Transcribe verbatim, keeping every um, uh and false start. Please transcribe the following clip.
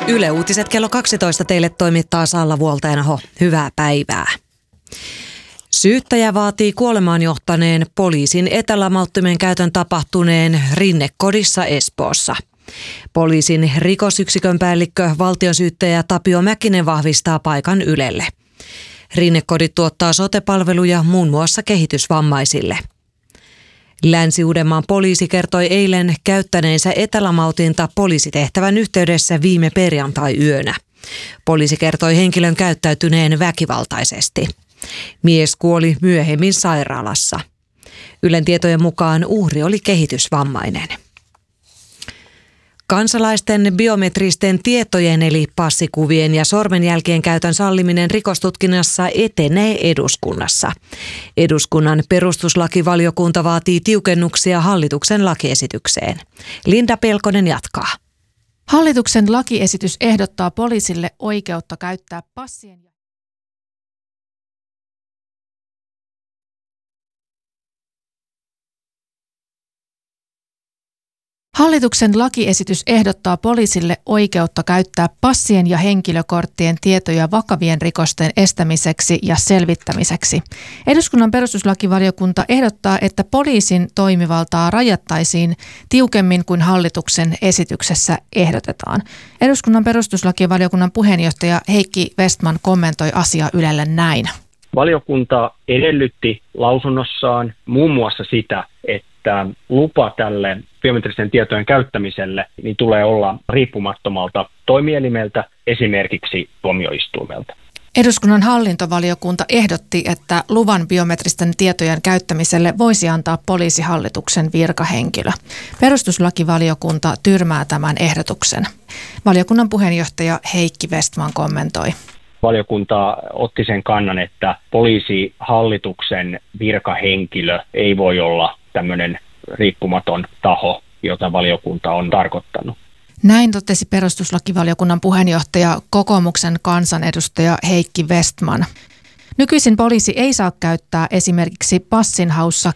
Yle Uutiset kello kaksitoista teille toimittaa Salla Vuolteenaho. Hyvää päivää. Syyttäjä vaatii kuolemaan johtaneen poliisin etälamautttimen käytön tapahtuneen Rinnekodissa Espoossa. Poliisin rikosyksikön päällikkö valtionsyyttäjä Tapio Mäkinen vahvistaa paikan Ylelle. Rinnekodit tuottaa sote-palveluja muun muassa kehitysvammaisille. Länsi-Uudenmaan poliisi kertoi eilen käyttäneensä etälamautinta poliisitehtävän yhteydessä viime perjantai-yönä. Poliisi kertoi henkilön käyttäytyneen väkivaltaisesti. Mies kuoli myöhemmin sairaalassa. Ylen tietojen mukaan uhri oli kehitysvammainen. Kansalaisten biometristen tietojen eli passikuvien ja sormenjälkien käytön salliminen rikostutkinnassa etenee eduskunnassa. Eduskunnan perustuslakivaliokunta vaatii tiukennuksia hallituksen lakiesitykseen. Linda Pelkonen jatkaa. Hallituksen lakiesitys ehdottaa poliisille oikeutta käyttää passien ja Hallituksen lakiesitys ehdottaa poliisille oikeutta käyttää passien ja henkilökorttien tietoja vakavien rikosten estämiseksi ja selvittämiseksi. Eduskunnan perustuslakivaliokunta ehdottaa, että poliisin toimivaltaa rajattaisiin tiukemmin kuin hallituksen esityksessä ehdotetaan. Eduskunnan perustuslakivaliokunnan puheenjohtaja Heikki Westman kommentoi asiaa Ylelle näin. Valiokunta edellytti lausunnossaan muun muassa sitä, että lupa tälle biometristen tietojen käyttämiselle niin tulee olla riippumattomalta toimielimeltä, esimerkiksi tuomioistuimelta. Eduskunnan hallintovaliokunta ehdotti, että luvan biometristen tietojen käyttämiselle voisi antaa poliisihallituksen virkahenkilö. Perustuslakivaliokunta tyrmää tämän ehdotuksen. Valiokunnan puheenjohtaja Heikki Westman kommentoi. Valiokunta otti sen kannan, että poliisihallituksen virkahenkilö ei voi olla tämmöinen riippumaton taho, jota valiokunta on tarkoittanut. Näin totesi perustuslakivaliokunnan puheenjohtaja, kokoomuksen kansanedustaja Heikki Westman. Nykyisin poliisi ei saa käyttää esimerkiksi passinhaussa